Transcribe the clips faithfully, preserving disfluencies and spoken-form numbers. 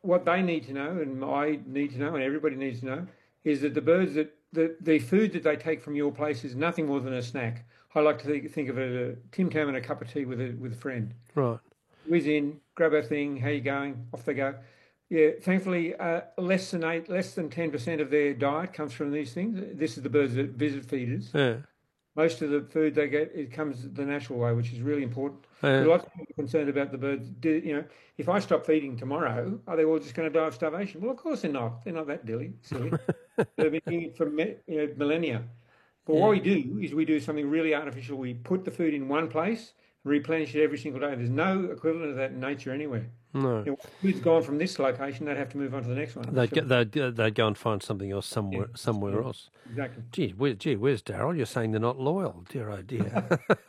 what they need to know, and I need to know, and everybody needs to know, is that the birds that the, the food that they take from your place is nothing more than a snack. I like to think, think of it as a Tim Tam and a cup of tea with a with a friend. Right. Whiz in, grab a thing. How you going? Off they go. Yeah, thankfully, uh, less than eight, less than ten percent of their diet comes from these things. This is the birds that visit feeders. Yeah. Most of the food they get, it comes the natural way, which is really important. Yeah. But lots of people are concerned about the birds. Do, you know, if I stop feeding tomorrow, are they all just going to die of starvation? Well, of course they're not. They're not that dilly, silly. They've been doing it for you know, millennia. But Yeah. what we do is we do something really artificial. We put the food in one place, replenish it every single day. There's no equivalent of that in nature anywhere. No. You know, food's gone from this location, they'd have to move on to the next one. They'd, get, they'd, they'd go and find something else somewhere Yeah. somewhere Yeah. else. Exactly. Gee, where, gee, where's Daryl? You're saying they're not loyal. Dear, oh dear.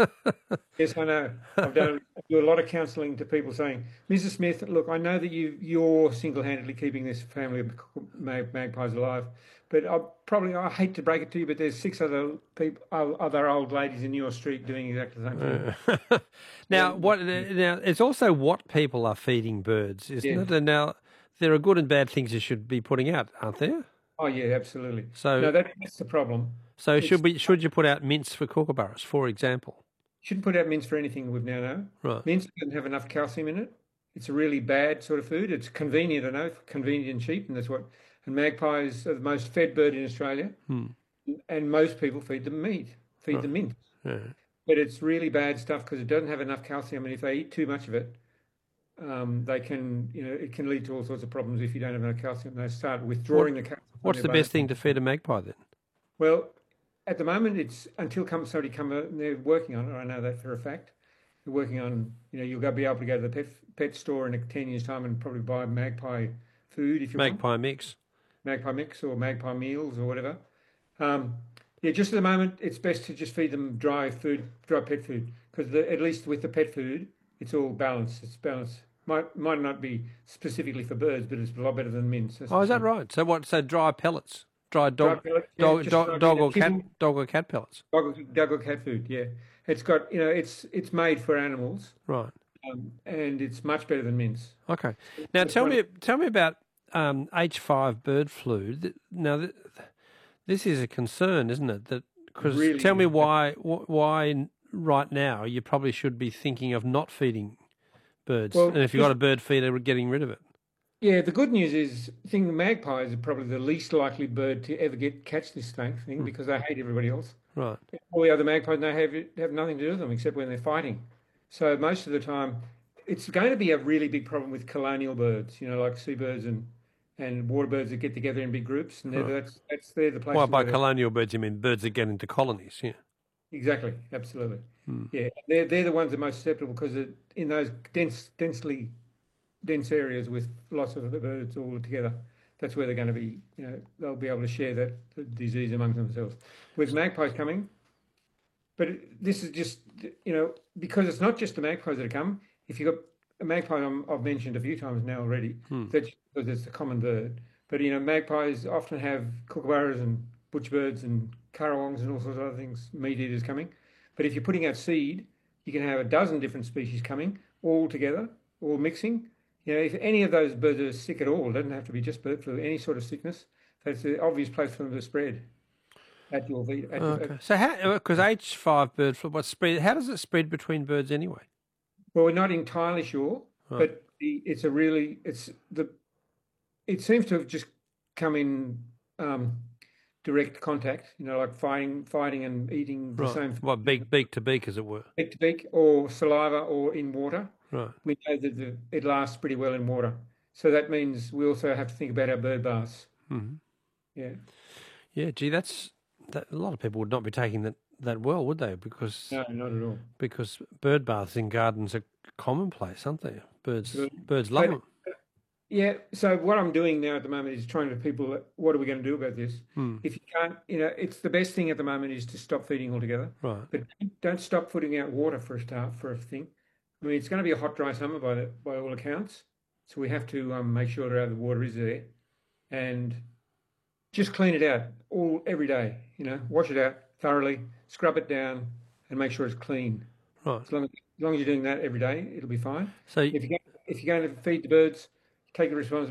Yes, I know. I've done I do a lot of counselling to people saying, Missus Smith, look, I know that you, you're single-handedly keeping this family of mag- magpies alive, but I probably, I hate to break it to you, but there's six other people, other old ladies in your street doing exactly the same thing. Now, what? Now, it's also what people are feeding birds, isn't Yeah. it? And now, there are good and bad things you should be putting out, aren't there? Oh, yeah, absolutely. So, No, that, that's the problem. so It's, should we? Should you put out mince for kookaburras, for example? shouldn't put out mince for anything we've now know. Right. Mince doesn't have enough calcium in it. It's a really bad sort of food. It's convenient, I know, convenient and cheap, and that's what. And magpies are the most fed bird in Australia, Hmm. and most people feed them meat, feed Right. them mince. Yeah. But it's really bad stuff because it doesn't have enough calcium, and if they eat too much of it, um, they can, you know, it can lead to all sorts of problems if you don't have enough calcium. They start withdrawing the calcium. from What's their the best bones. thing to feed a magpie then? Well, at the moment, it's until come, somebody come, uh, they're working on it. I know that for a fact. They're working on, you know, you'll go be able to go to the pet pet store in a ten years' time and probably buy magpie food if you want. Magpie mix. Magpie mix or magpie meals or whatever. Um, yeah, just at the moment, it's best to just feed them dry food, dry pet food, because at least with the pet food, it's all balanced. It's balanced. Might might not be specifically for birds, but it's a lot better than mince. That's Oh, for is that sure. right? So what? So dry pellets, dry Dry dog, pellets, yeah, dog, just dog, like, dog you know, or cat, kibble, dog or cat pellets. dog, dog or cat food. Yeah, it's got you know, it's it's made for animals, Right. um, and it's much better than mince. Okay. Now That's tell one me, of- tell me about um, H five bird flu. Th- Now, th- this is a concern, isn't it? That because Really tell me is. why wh- why right now you probably should be thinking of not feeding birds, Well, and if you've got a bird feeder, getting rid of it. Yeah, the good news is, I think magpies are probably the least likely bird to ever get catch this thing thing because they hate everybody else. Right. All the other magpies they have have nothing to do with them except when they're fighting. So most of the time, it's going to be a really big problem with colonial birds, you know, like seabirds and and water birds that get together in big groups, and they're, Right. that's that's they're the places. Well, by where they're- colonial birds, you mean birds that get into colonies, yeah. exactly, absolutely, Hmm. yeah. They're they're the ones that are most susceptible because in those dense, densely dense areas with lots of the birds all together, that's where they're going to be. You know, they'll be able to share that disease among themselves. With magpies coming, but it- this is just you know because it's not just the magpies that come. If you've got a magpie, I'm, I've mentioned a few times now already, Hmm. that because it's a common bird. But you know, magpies often have kookaburras and butcherbirds and currawongs and all sorts of other things, meat eaters coming. But if you're putting out seed, you can have a dozen different species coming all together, all mixing. You know, if any of those birds are sick at all, it doesn't have to be just bird flu, any sort of sickness, that's the obvious place for them to spread at your feet. At, Okay. at, So how? Because H five bird flu, what spread? How does it spread between birds anyway? well, we're not entirely sure, Right. but the, it's a really, it's the, it seems to have just come in um, direct contact, you know, like fighting, fighting and eating the Right. same What beak, beak to beak, as it were. beak to beak or saliva or in water. Right. We know that the, it lasts pretty well in water. So that means we also have to think about our bird baths. hmm Yeah. Yeah. Gee, that's that. A lot of people would not be taking that that well, would they? Because No, not at all. because bird baths in gardens are commonplace, aren't they? Birds Absolutely. birds love But- them. Yeah. So what I'm doing now at the moment is trying to people, what are we going to do about this? Hmm. If you can't, you know, it's the best thing at the moment is to stop feeding altogether. Right. But don't stop putting out water for a start, for a thing. I mean, it's going to be a hot, dry summer by the, by all accounts. So we have to um, make sure that the water is there, and just clean it out all every day. You know, wash it out thoroughly, scrub it down, and make sure it's clean. Right. As long as, as long as you're doing that every day, it'll be fine. So If you if you're going to feed the birds, take the responsibility.